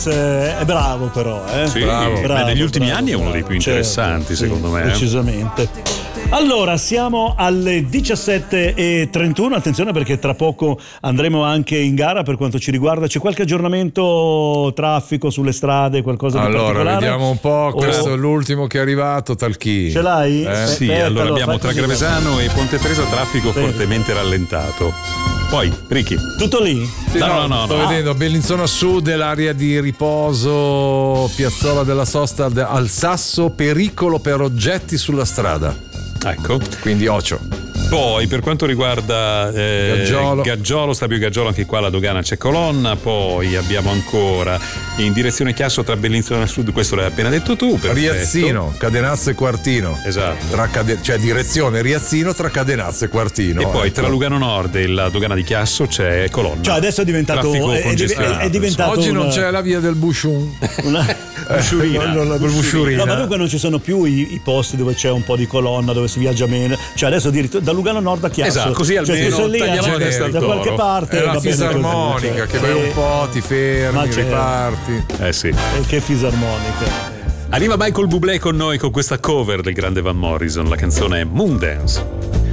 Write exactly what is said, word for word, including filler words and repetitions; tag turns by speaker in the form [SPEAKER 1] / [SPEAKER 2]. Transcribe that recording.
[SPEAKER 1] è bravo però, eh?
[SPEAKER 2] Sì,
[SPEAKER 1] bravo,
[SPEAKER 2] beh,
[SPEAKER 1] bravo,
[SPEAKER 2] negli ultimi
[SPEAKER 1] bravo,
[SPEAKER 2] anni è uno
[SPEAKER 1] bravo.
[SPEAKER 2] dei più interessanti,
[SPEAKER 1] certo,
[SPEAKER 2] secondo
[SPEAKER 1] sì,
[SPEAKER 2] me.
[SPEAKER 1] Decisamente. Allora, siamo alle diciassette e trentuno, attenzione perché tra poco andremo anche in gara per quanto ci riguarda. C'è qualche aggiornamento, traffico sulle strade, qualcosa di
[SPEAKER 3] allora,
[SPEAKER 1] particolare?
[SPEAKER 3] Allora, vediamo un po', questo
[SPEAKER 1] o...
[SPEAKER 3] è l'ultimo che è arrivato, Talchi.
[SPEAKER 1] Ce l'hai?
[SPEAKER 3] Eh?
[SPEAKER 2] Sì,
[SPEAKER 1] Aspetta,
[SPEAKER 2] allora abbiamo tra
[SPEAKER 1] fai così.
[SPEAKER 2] Gravesano e Ponte Tresa traffico
[SPEAKER 1] Sì.
[SPEAKER 2] fortemente rallentato. Poi, Ricky.
[SPEAKER 1] Tutto lì?
[SPEAKER 3] Sì,
[SPEAKER 2] No,
[SPEAKER 3] no,
[SPEAKER 2] no, no,
[SPEAKER 3] sto
[SPEAKER 2] no.
[SPEAKER 3] vedendo Bellinzona Sud è l'area di riposo, Piazzola della Sosta al Sasso, pericolo per oggetti sulla strada.
[SPEAKER 2] Ecco.
[SPEAKER 3] Quindi occhio.
[SPEAKER 2] Poi per quanto riguarda eh,
[SPEAKER 3] Gaggiolo.
[SPEAKER 2] Gaggiolo, Stabio Gaggiolo, anche qua la dogana c'è colonna. Poi abbiamo ancora in direzione Chiasso tra Bellinzona Sud, questo l'hai appena detto tu. Perfetto.
[SPEAKER 3] Riazzino, Cadenazzo e Quartino.
[SPEAKER 2] Esatto.
[SPEAKER 3] Tra Cade- cioè direzione Riazzino tra Cadenazzo e Quartino.
[SPEAKER 2] E poi
[SPEAKER 3] ecco.
[SPEAKER 2] tra Lugano Nord e la dogana di Chiasso c'è colonna.
[SPEAKER 1] Cioè adesso è diventato
[SPEAKER 2] Traffico
[SPEAKER 1] è, è,
[SPEAKER 2] congestionato,
[SPEAKER 1] è diventato
[SPEAKER 3] Oggi
[SPEAKER 1] una,
[SPEAKER 3] non c'è la via del Bushun.
[SPEAKER 1] una
[SPEAKER 2] Busciurina.
[SPEAKER 3] Eh, non la
[SPEAKER 1] No,
[SPEAKER 3] Busciurina.
[SPEAKER 1] ma dunque non ci sono più i, i posti dove c'è un po' di colonna, dove si viaggia meno. Cioè adesso addirittura da Lugano Nord a Chiasso.
[SPEAKER 2] Esatto, così
[SPEAKER 1] cioè,
[SPEAKER 2] almeno
[SPEAKER 1] sei lì,
[SPEAKER 2] tagliamo
[SPEAKER 1] cioè,
[SPEAKER 2] la testa al
[SPEAKER 1] da
[SPEAKER 2] toro.
[SPEAKER 1] qualche parte.
[SPEAKER 3] È la
[SPEAKER 1] va bene
[SPEAKER 3] fisarmonica
[SPEAKER 1] così,
[SPEAKER 3] che
[SPEAKER 1] cioè,
[SPEAKER 3] vai
[SPEAKER 1] sì.
[SPEAKER 3] un po', ti fermi,
[SPEAKER 1] Ma certo.
[SPEAKER 3] riparti.
[SPEAKER 2] Eh sì.
[SPEAKER 1] E che fisarmonica.
[SPEAKER 2] Arriva Michael Bublé con noi con questa cover del grande Van Morrison, la canzone è Moondance.